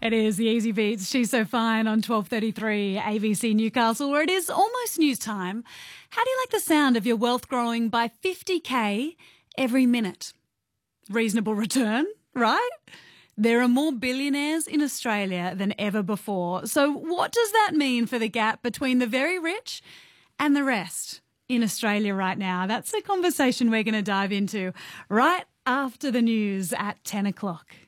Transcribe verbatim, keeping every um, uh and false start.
It is the Easy Beats. She's So Fine on twelve thirty-three A B C Newcastle, where it is almost news time. How do you like the sound of your wealth growing by fifty K every minute? Reasonable return, right? There are more billionaires in Australia than ever before. So what does that mean for the gap between the very rich and the rest in Australia right now? That's the conversation we're going to dive into right after the news at ten o'clock.